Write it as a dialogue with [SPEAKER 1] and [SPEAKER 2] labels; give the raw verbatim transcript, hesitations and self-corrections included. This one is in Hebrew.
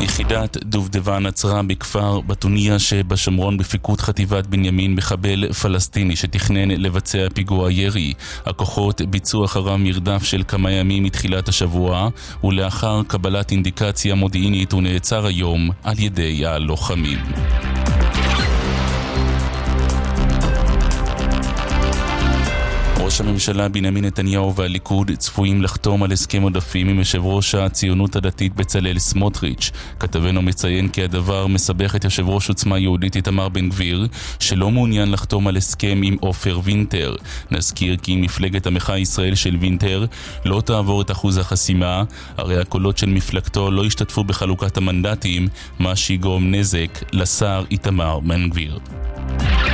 [SPEAKER 1] יחידת דובדבן עצרה בכפר בתוניה שבשומרון בפיקוד חטיבת בנימין מחבל פלסטיני שתכנן לבצע פיגוע ירי. הכוחות ביצעו אחריו מרדף של כמה ימים מתחילת השבוע, ולאחר קבלת אינדיקציה מודיעינית הוא נעצר היום על ידי הלוחמים. ראש הממשלה בנימין נתניהו והליכוד צפויים לחתום על הסכם עודפים עם יושב ראש הציונות הדתית בצלאל סמוטריץ'. כתבנו מציין כי הדבר מסבך את יושב ראש עוצמה יהודית איתמר בן גביר, שלא מעוניין לחתום על הסכם עם עופר וינטר. נזכיר כי מפלגת המחאה ישראל של וינטר לא תעבור את אחוז החסימה, הרי הקולות של מפלגתו לא ישתתפו בחלוקת המנדטים, מה שיגרום נזק לשר איתמר בן גביר.